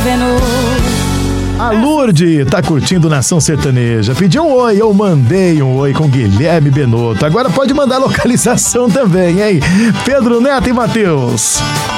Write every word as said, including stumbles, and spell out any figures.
vendo. A Lourdes tá curtindo Nação Sertaneja. Pediu um oi, eu mandei um oi com Guilherme Benotto. Agora pode mandar localização também, hein? Pedro Neto e Matheus.